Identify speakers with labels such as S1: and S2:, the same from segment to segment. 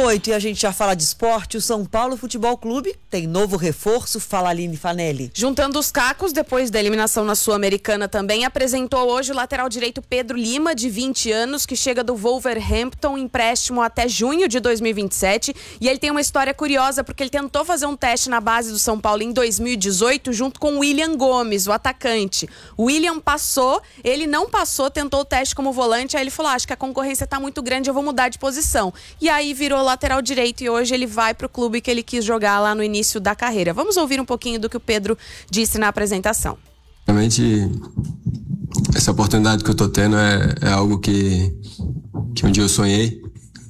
S1: 8 e a gente já fala de esporte. O São Paulo Futebol Clube tem novo reforço. Fala, Aline Fanelli.
S2: Juntando os cacos, depois da eliminação na Sul-Americana também, apresentou hoje o lateral direito Pedro Lima, de 20 anos, que chega do Wolverhampton, empréstimo até junho de 2027. E ele tem uma história curiosa, porque ele tentou fazer um teste na base do São Paulo em 2018, junto com o William Gomes, o atacante. O William passou, ele não passou, tentou o teste como volante, aí ele falou, acho que a concorrência tá muito grande, eu vou mudar de posição. E aí virou lateral direito e hoje ele vai pro clube que ele quis jogar lá no início da carreira. Vamos ouvir um pouquinho do que o Pedro disse na apresentação.
S3: Realmente, essa oportunidade que eu tô tendo é algo que um dia eu sonhei.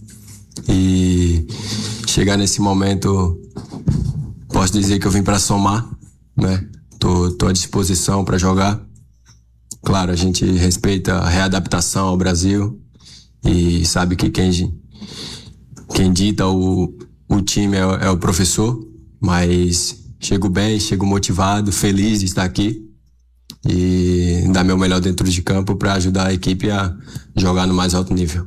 S3: E chegar nesse momento, posso dizer que eu vim para somar, né? Tô à disposição para jogar. Claro, a gente respeita a readaptação ao Brasil e sabe que quem dita o time é o professor, mas chego bem, chego motivado, feliz de estar aqui e dar meu melhor dentro de campo para ajudar a equipe a jogar no mais alto nível.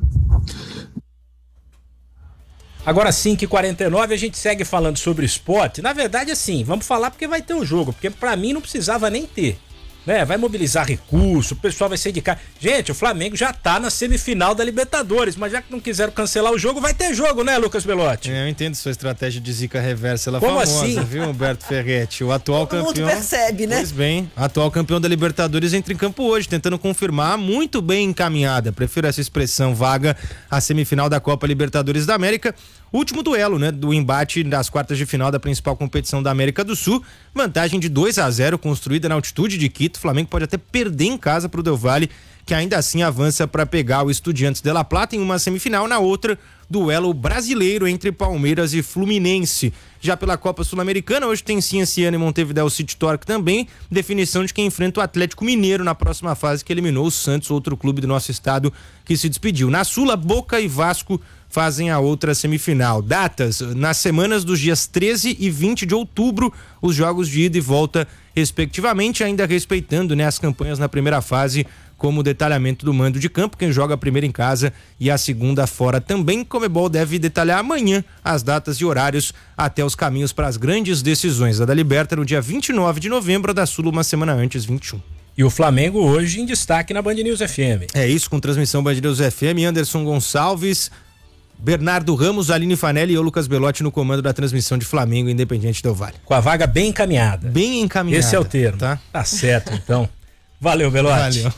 S4: Agora 5h49 a gente segue falando sobre esporte. Na verdade, assim, vamos falar porque vai ter o jogo, porque pra mim não precisava nem ter. Né? Vai mobilizar recurso, o pessoal vai sair de casa. Gente, o Flamengo já tá na semifinal da Libertadores, mas já que não quiseram cancelar o jogo, vai ter jogo, né, Lucas Belotti?
S5: Eu entendo sua estratégia de zica reversa, ela é
S4: Como
S5: famosa,
S4: assim?
S5: Viu, Humberto Ferretti? O atual
S1: Todo
S5: campeão...
S1: mundo percebe, né?
S5: Pois bem, atual campeão da Libertadores entra em campo hoje, tentando confirmar, muito bem encaminhada, prefiro essa expressão, vaga a semifinal da Copa Libertadores da América. Último duelo, né, do embate das quartas de final da principal competição da América do Sul. Vantagem de 2-0 construída na altitude de Quito. O Flamengo pode até perder em casa para o Del Valle, que ainda assim avança para pegar o Estudiantes de La Plata em uma semifinal. Na outra, duelo brasileiro entre Palmeiras e Fluminense. Já pela Copa Sul-Americana, hoje tem Cienciano e Montevideo City Torque também. Definição de quem enfrenta o Atlético Mineiro na próxima fase, que eliminou o Santos, outro clube do nosso estado que se despediu. Na Sula, Boca e Vasco fazem a outra semifinal. Datas, nas semanas dos dias 13 e 20 de outubro, os jogos de ida e volta, respectivamente, ainda respeitando, né, as campanhas na primeira fase, como o detalhamento do mando de campo, quem joga a primeira em casa e a segunda fora também. Conmebol deve detalhar amanhã as datas e horários até os caminhos para as grandes decisões. A da Liberta no dia 29 de novembro, a da Sula uma semana antes, 21.
S4: E o Flamengo hoje em destaque na Band News FM.
S5: É isso, com transmissão Band News FM, Anderson Gonçalves, Bernardo Ramos, Aline Fanelli e eu, Lucas Belotti, no comando da transmissão de Flamengo Independente Del Valle.
S4: Com a vaga bem encaminhada.
S5: Bem encaminhada.
S4: Esse é o termo.
S5: Tá
S4: certo, então. Valeu, Belotti.
S5: Valeu.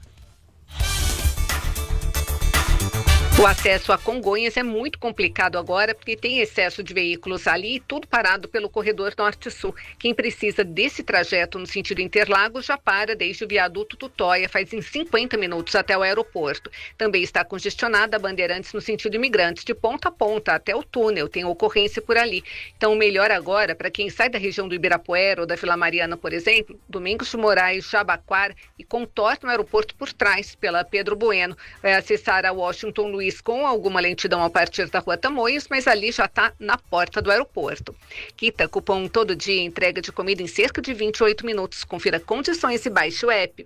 S6: O acesso a Congonhas é muito complicado agora porque tem excesso de veículos ali e tudo parado pelo corredor norte-sul. Quem precisa desse trajeto no sentido Interlagos já para desde o viaduto Tutóia, faz em 50 minutos até o aeroporto. Também está congestionada a Bandeirantes no sentido Imigrantes, de ponta a ponta até o túnel, tem ocorrência por ali. Então o melhor agora, para quem sai da região do Ibirapuera ou da Vila Mariana, por exemplo, Domingos de Moraes, Jabaquara e contorna o aeroporto por trás, pela Pedro Bueno. Vai acessar a Washington Luiz com alguma lentidão a partir da Rua Tamoios, mas ali já está na porta do aeroporto. Quita cupom todo dia, entrega de comida em cerca de 28 minutos. Confira condições e baixe o app.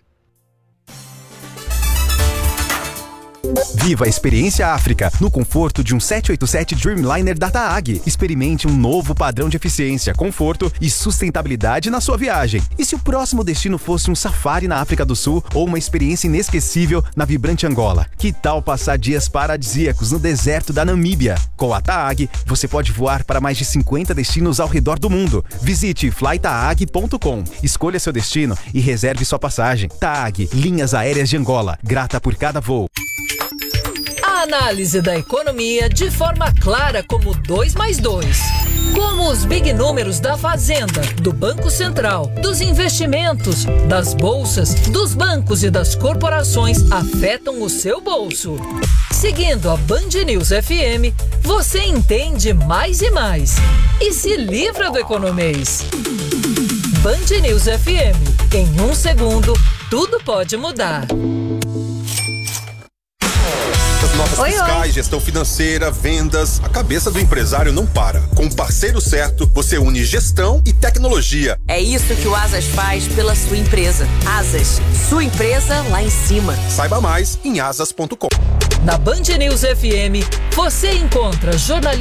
S7: Viva a experiência África no conforto de um 787 Dreamliner da TAAG. Experimente um novo padrão de eficiência, conforto e sustentabilidade na sua viagem. E se o próximo destino fosse um safari na África do Sul ou uma experiência inesquecível na vibrante Angola? Que tal passar dias paradisíacos no deserto da Namíbia? Com a TAAG, você pode voar para mais de 50 destinos ao redor do mundo. Visite flytaag.com, escolha seu destino e reserve sua passagem. TAAG, Linhas Aéreas de Angola, grata por cada voo.
S8: A análise da economia de forma clara como 2+2. Como os big números da Fazenda, do Banco Central, dos investimentos, das bolsas, dos bancos e das corporações afetam o seu bolso. Seguindo a Band News FM, você entende mais e mais. E se livra do economês. Band News FM. Em 1 segundo, tudo pode mudar.
S9: Notas fiscais, gestão financeira, vendas. A cabeça do empresário não para. Com o parceiro certo, você une gestão e tecnologia.
S10: É isso que o Asas faz pela sua empresa. Asas, sua empresa lá em cima.
S9: Saiba mais em asas.com.
S8: Na Band News FM, você encontra jornalistas